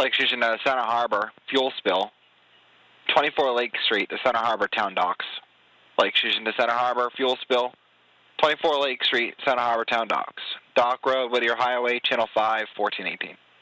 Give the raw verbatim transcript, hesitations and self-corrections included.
Lake Station to Center Harbor, fuel spill. twenty-four Lake Street to Center Harbor Town Docks. Lake Station to Center Harbor, fuel spill. twenty-four Lake Street, Center Harbor Town Docks. Dock Road, Whittier Highway, Channel five, fourteen eighteen.